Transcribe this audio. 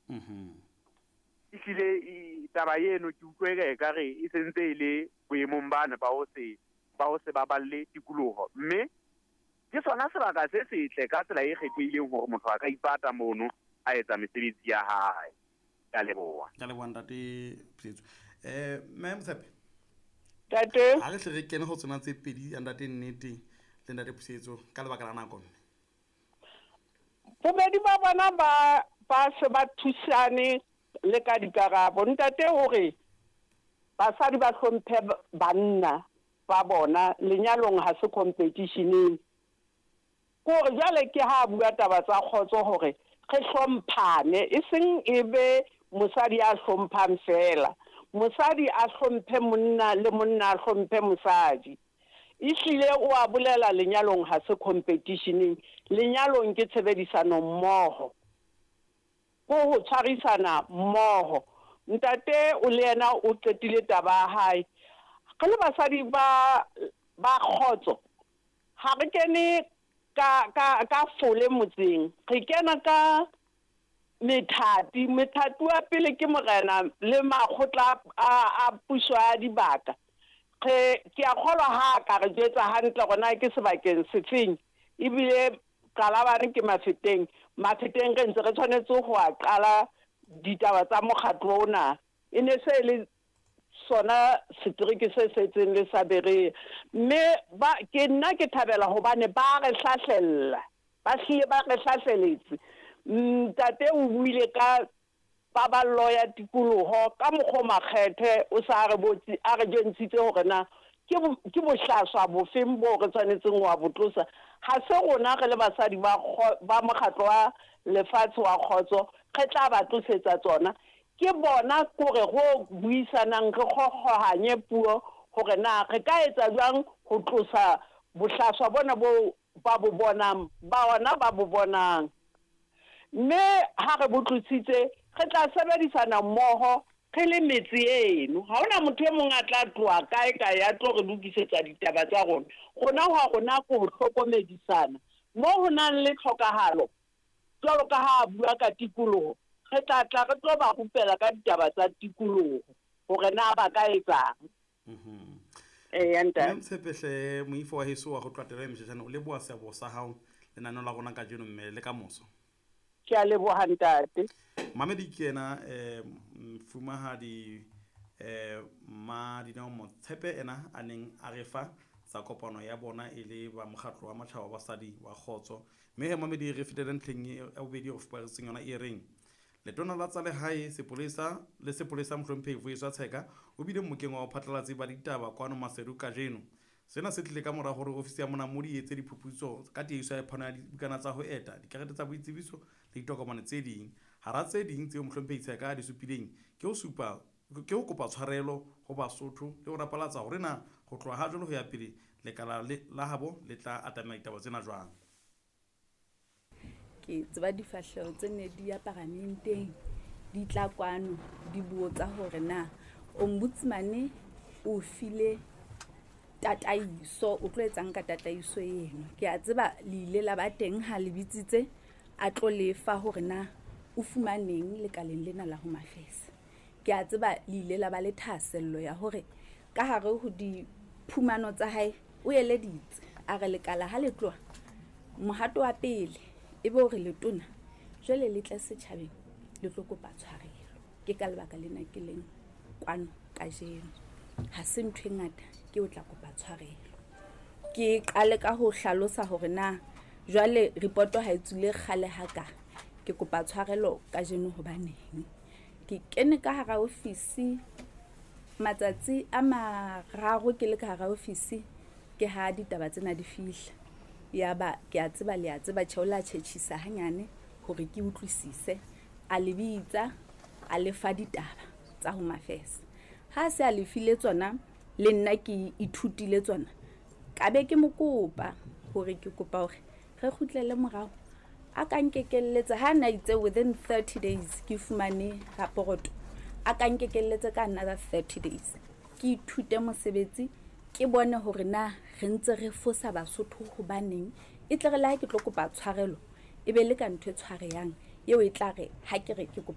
Ehlile taba eno ke utlwe ka re e sentse e le boemong bana ba ho se baballe tikoloho, mme ke sona sebaka se setle ka tsela e kgethehileng hore motho a ka ipata mono a etsa mesebetsi ya hae. Ka leboha ntate Psetso. Ma'am Tshepe, tate ha re tle re kene go tsona tse pedi ya ntate nnete le ntate Psetso ka lebaka la nako. bobedi ba bona ba se ba thusane le ka dikarabo. Ntate hore basadi ba hlomphe banna ba bona lenyalong ha se competition. Gore jale ke ha bua taba tsa khotso hore re hlomphane, e seng ebe mosadi a hlomphang fela, mosadi a hlomphe monna le monna a hlomphe mosadi. Ehlile o a bolela lenyalong ha se competition, lenyalong ke tshebedisano mmoho, go ho tshwarisana mmoho. Ntate o le yena o qetile taba ya hae, re le basadi ba khotso ha re kene ka fole motseng, re kena ka methati wa pele ke morena le makgotla a puso a dibaka. Ke a kgolwa ha ka re jetsa hantle gona ke sebakeng sefeng, ebile qalabane ke mafeteng re ntse re tshwanetse go a qala ditaba tsa mokgatlo ona. E ne se le sona setriki se setseng le sa bere, mme ke nna ke thabela hobane ba re hlahlella, ba hlile ba re hlahleletse. Ntate o buile ka paballo ya tikoloho ka mokgwa makgethe, o sa re botse a re jentshitse hore na ke bohlaswa bofeng bo re tshwanetseng wa botlosa. Ha se rona re le basadi ba mokgatlo wa lefatshe wa khotso re tla ba tlosetsa tsona, ke bona kore go buisanang re kgohanye puo hore na re ka etsa jwang ho tlosa bohlaswa bona bo ba bo bonang, ba bo bonang. Mme ha re botlositse re tla sebedisana mmoho re le metsi eno. Ha hona motho e mong a tla tloa kae ya tlo re lokisetsa ditaba tsa rona. Rona wa rona go hlokomedisana mo ho nang le tlhokahalo, jwalo ka ha bua ka tikoloho, re tla re tlo ba rupela ka ditaba tsa tikoloho hore na ba ka etsang. Ma'am Tshepe, moifo wa heso wa go tlwatela emshashane o leboa seabo sa hao lenaneo la rona ka jeno mme le ka moso. Ke a leboha ntate. Mamedi ke ena mfumahadi ma Dineo Tshepe ena a neng a re fa sa kopano ya bona e le ba mokgatlo wa matjhaba wa basadi wa khotso. Mme Mamedi re fetela ntlheng e bobedi o fuparetseng yona e reng letona la tsa lehae sepolesa Mohlomphehi Vuyiswa Tsheka o bile mokeng wa phatlalatsi ba ditaba kwano Maseru ka jeno. Sena se tlile ka mora hore ofisi ya monamodi e etse diphuputso ka tiehiso ya phano ya dibukana tsa ho eta, dikarete tsa boitsebiso le ditokomane tse ding. Hara tse ding tseo Mohlomphehi Tsheka di supileng ke ho kopa tshwarelo ho Basotho le ho rapalatsa hore na ho tloha ha jwale ho ya pele lekala la habo le tla atamela ditaba tsena jwang. Ke tseba difahleho tse ne di ya Parlamenteng di tla kwano di botsa hore na ombudsman o file tataiso, o tlo etsang ka tataiso eno. Ke a tseba le ile la ba teng ha le bitsitse a tlo lefa hore na o fumaneng lekaleng lena la ho mafese. Ke a tseba le ile la ba le thasello ya hore ka hare ho diphumano tsa hae o eleditse a re lekala ha le tloa mohato wa pele ebe hore letona jwale le tla setjhabeng le tlo kopa tshwarelo. Ke ka lebaka lena ke leng kwano ka jeno, ha se ntho e ngata ke o tla kopa tshwarelo. Ke qale ka ho hlalosa hore na jwale reporto ha e tswile kgale haka ke kopa tshwarelo ka jeno hobaneng ke kene ka hara ofisi matsatsi a mararo ke le ka hara ofisi ke ha ditaba tsena di fihla. Ya ba ke a tseba le a tseba tjhaola tjhetjhisa hanyane hore ke utlwisise a lebitsa a lefa ditaba tsa ho mafese. Ha se a lefile tsona le nna ke ithutile tsona ka be ke mokopa hore ke kopa hore re kgutlele morao a ka nkekelletsa ha na itse within 30 days ke fumane raporoto a ka nkekelletsa ka another 30 days ke ithute mosebetsi ke bone hore na re ntse re fosa Basotho hobaneng e tle re la ke tlo kopa tshwarelo e be le ka ntwe tshwareyang eo e tla re ha ke re ke